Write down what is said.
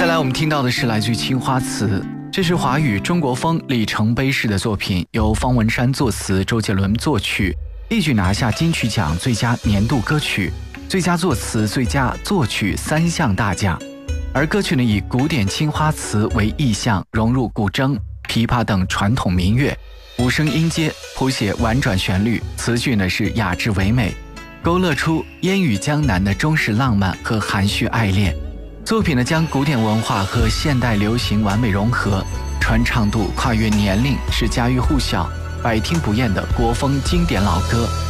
再来我们听到的是来自于青花瓷，这是华语中国风里程碑式的作品，由方文山作词，周杰伦作曲，一举拿下金曲奖最佳年度歌曲、最佳作词、最佳作曲3项大奖。而歌曲呢，以古典青花瓷为意象，融入古筝、琵琶等传统民乐，五声音阶谱写婉转旋律，词句呢是雅致唯美，勾勒出烟雨江南的中式浪漫和含蓄爱恋。作品呢将古典文化和现代流行完美融合，传唱度跨越年龄，是家喻户晓、百听不厌的国风经典老歌。